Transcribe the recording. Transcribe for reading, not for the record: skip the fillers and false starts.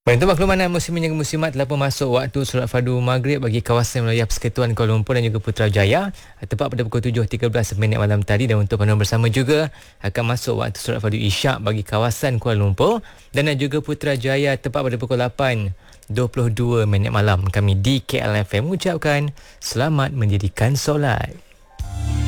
Untuk makluman muslimin yang muslimat telah pun masuk waktu solat fardu maghrib bagi kawasan wilayah Persekutuan Kuala Lumpur dan juga Putrajaya tepat pada pukul 7.13 malam tadi, dan untuk panduan bersama juga akan masuk waktu solat fardu isyak bagi kawasan Kuala Lumpur dan juga Putrajaya tepat pada pukul 8.22 malam. Kami di KLFM mengucapkan selamat mendirikan solat.